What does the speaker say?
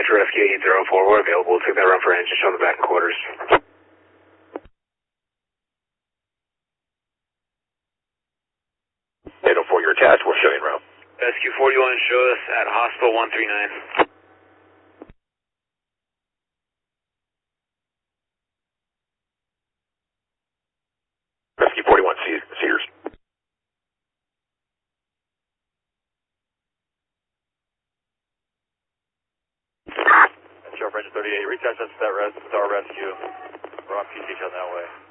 Dispatcher Rescue 804, we're available. Took that run for engine, show the back and quarters. 804, you're attached. We'll show you en route. Rescue 41, show us at Hospital 139. Rescue 41, Cedars. Sheriff Engine 38, retouch us to that our rescue. We're on PTH on that way.